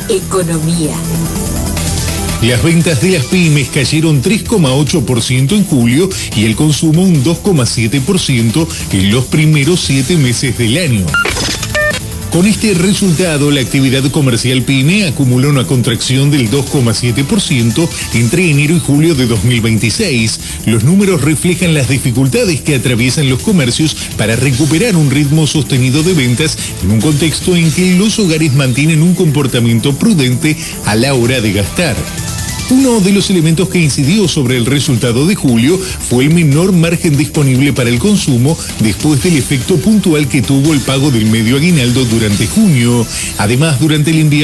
Economía. Las ventas de las pymes cayeron 3,8% en julio y el consumo un 2,7% en los primeros 7 meses del año. Con este resultado, la actividad comercial pyme acumuló una contracción del 2,7% entre enero y julio de 2026. Los números reflejan las dificultades que atraviesan los comercios para recuperar un ritmo sostenido de ventas en un contexto en que los hogares mantienen un comportamiento prudente a la hora de gastar. Uno de los elementos que incidió sobre el resultado de julio fue el menor margen disponible para el consumo después del efecto puntual que tuvo el pago del medio aguinaldo durante junio. Además, durante el invierno